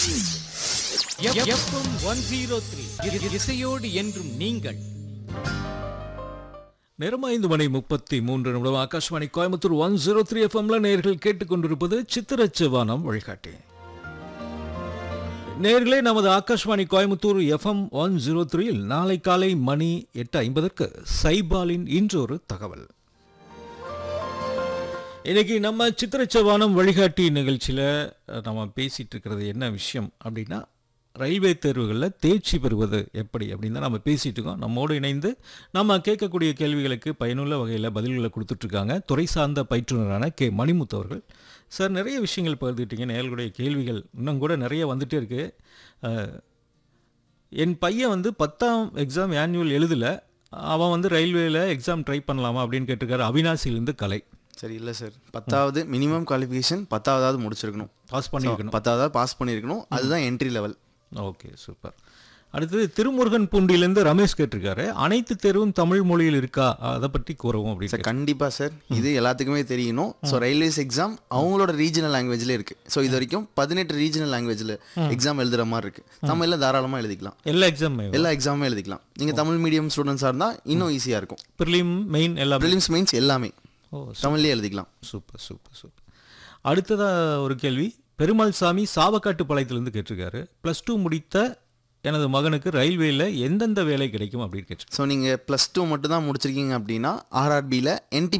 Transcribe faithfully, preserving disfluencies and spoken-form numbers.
FM one zero three இசையோடு என்றும் நீங்கள். நேரம் ஐந்து மணி முப்பத்தி மூன்று நிமிடம். Akashvani Coimbatore one zero three எஃப்எம்ல நேர்கள் கேட்டுக்கொண்டிருப்பது சித்திரச்சவானம் வழிகாட்டி. நேர்களே, நமது Akashvani Coimbatore FM one zero த்ரீயில் நாளை காலை மணி எட்டு ஐம்பதற்கு சைபாலின் இன்றொரு தகவல். இன்னைக்கு நம்ம சித்திரச்சவானம் வழிகாட்டி நிகழ்ச்சியில் நம்ம பேசிகிட்டு இருக்கிறது என்ன விஷயம் அப்படின்னா, ரயில்வே தேர்வுகளில் தேர்ச்சி பெறுவது எப்படி அப்படின்னு தான் நம்ம பேசிகிட்டு இருக்கோம். நம்மோடு இணைந்து நம்ம கேட்கக்கூடிய கேள்விகளுக்கு பயனுள்ள வகையில் பதில்களை கொடுத்துட்ருக்காங்க துறை சார்ந்த பயிற்றுனரான கே மணிமுத்து அவர்கள். சார், நிறைய விஷயங்கள் பகிர்ந்துக்கிட்டீங்க. நேர்களுடைய கேள்விகள் இன்னும் கூட நிறைய வந்துகிட்டே இருக்குது. என் பையன் வந்து பத்தாம் எக்ஸாம் ஆனுவல் எழுதலை, அவன் வந்து ரயில்வேயில் எக்ஸாம் ட்ரை பண்ணலாமா அப்படின்னு கேட்டிருக்காரு. அவினாசியிலேருந்து கலை. சரி, இல்லை சார், பத்தாவது மினிமம் குவாலிஃபிகேஷன் பத்தாவதாவது முடிச்சிருக்கணும், பாஸ் பண்ணியிருக்கணும், பத்தாவதாவது பாஸ் பண்ணியிருக்கணும். அதுதான் என்ட்ரி லெவல். Okay, super. அடுத்தது திருமுருகன் பூண்டியிலேருந்து ரமேஷ் கேட்டிருக்காரு, அனைத்து தேர்வும் தமிழ் மொழியில் இருக்கா, அதை பற்றி கூறவும் அப்படின்னு. சார், கண்டிப்பாக சார், இது எல்லாத்துக்குமே தெரியணும். ஸோ ரயில்வேஸ் எக்ஸாம் அவங்களோட ரீஜனல் லாங்குவேஜில் இருக்குது. ஸோ இது வரைக்கும் பதினெட்டு ரீஜனல் லாங்குவேஜில் எக்ஸாம் எழுதுகிற மாதிரி இருக்குது. தமிழில் தாராளமாக எழுதிக்கலாம். எல்லா எக்ஸாமே எல்லா எக்ஸாமுமே எழுதிக்கலாம். நீங்கள் தமிழ் மீடியம் ஸ்டூடெண்ட்ஸாக இருந்தால் இன்னும் ஈஸியாக இருக்கும். ப்ரிலிம் மெயின் எல்லா ப்ரிலிம்ஸ் மெயின்ஸ் எல்லாமே தமிழ்லேயே எழுதிக்கலாம். Super super super. அடுத்ததாக ஒரு கேள்வி, பெருமாள் சாமி சாவக்காட்டு பாளையத்திலேருந்து கேட்டிருக்காரு, ப்ளஸ் டூ முடித்த எனது மகனுக்கு ரயில்வேயில் எந்தெந்த வேலை கிடைக்கும் அப்படின்னு கேட்டு. ஸோ நீங்கள் ப்ளஸ் டூ மட்டும் தான் முடிச்சிருக்கீங்க அப்படின்னா ஆர்ஆர்பியில் என்டி